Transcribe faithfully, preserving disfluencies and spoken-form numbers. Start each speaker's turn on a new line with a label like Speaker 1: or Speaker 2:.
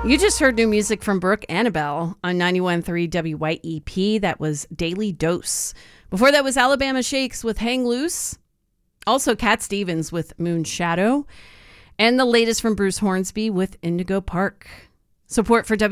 Speaker 1: You just heard new music from Brooke Annabelle on ninety-one point three W Y E P. That was Daily Dose. Before that was Alabama Shakes with Hang Loose. Also Cat Stevens with Moon Shadow. And the latest from Bruce Hornsby with Indigo Park. Support for W